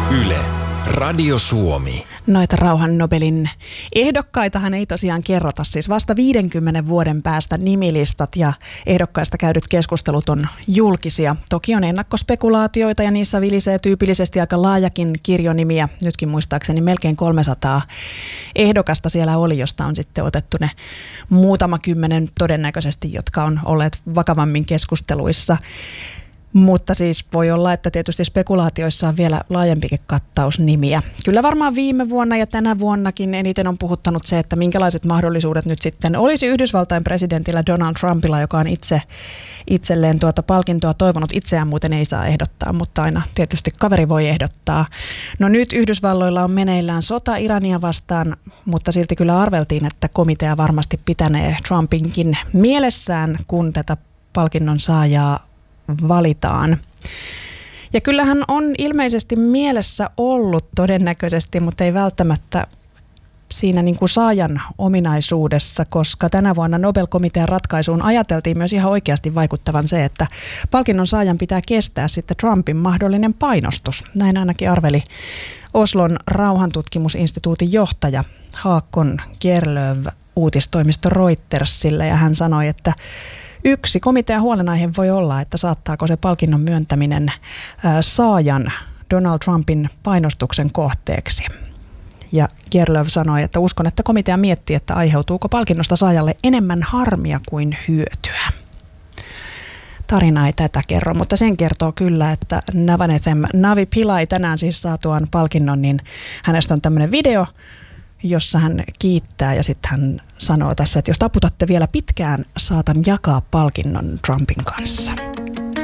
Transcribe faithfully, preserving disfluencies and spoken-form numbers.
Yle, Radio Suomi. Noita rauhan Nobelin ehdokkaitahan ei tosiaan kerrota. Siis vasta viidenkymmenen vuoden päästä nimilistat ja ehdokkaista käydyt keskustelut on julkisia. Toki on ennakkospekulaatioita ja niissä vilisee tyypillisesti aika laajakin kirjonimiä. Nytkin muistaakseni melkein kolmesataa ehdokasta siellä oli, josta on sitten otettu ne muutama kymmenen todennäköisesti, jotka on olleet vakavammin keskusteluissa. Mutta siis voi olla, että tietysti spekulaatioissa on vielä laajempikin kattaus nimiä. Kyllä varmaan viime vuonna ja tänä vuonnakin eniten on puhuttanut se, että minkälaiset mahdollisuudet nyt sitten olisi Yhdysvaltain presidentillä Donald Trumpilla, joka on itse itselleen tuota palkintoa toivonut. Itseään muuten ei saa ehdottaa, mutta aina tietysti kaveri voi ehdottaa. No nyt Yhdysvalloilla on meneillään sota Irania vastaan, mutta silti kyllä arveltiin, että komitea varmasti pitänee Trumpinkin mielessään, kun tätä palkinnon saajaa valitaan. Ja kyllähän on ilmeisesti mielessä ollut todennäköisesti, mutta ei välttämättä siinä niin kuin saajan ominaisuudessa, koska tänä vuonna Nobel-komitean ratkaisuun ajateltiin myös ihan oikeasti vaikuttavan se, että palkinnon saajan pitää kestää sitten Trumpin mahdollinen painostus. Näin ainakin arveli Oslon rauhantutkimusinstituutin johtaja Haakon Gerlöv uutistoimisto Reutersille, ja hän sanoi, että yksi komitean huolenaihe voi olla, että saattaako se palkinnon myöntäminen saajan Donald Trumpin painostuksen kohteeksi. Ja Gerlöv sanoi, että uskon, että komitea miettii, että aiheutuuko palkinnosta saajalle enemmän harmia kuin hyötyä. Tarina ei tätä kerro, mutta sen kertoo kyllä, että Navanethem Navi Pillai tänään siis saatuaan palkinnon, niin hänestä on tämmöinen video, jossa hän kiittää ja sitten hän sanoo tässä, että jos taputatte vielä pitkään, saatan jakaa palkinnon Trumpin kanssa.